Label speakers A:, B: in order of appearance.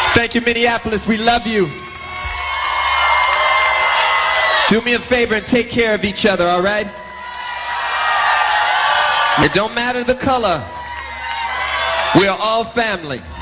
A: Thank you, Minneapolis. We love you. Do me a favor and take care of each other, all right? It don't matter the color. We are all family.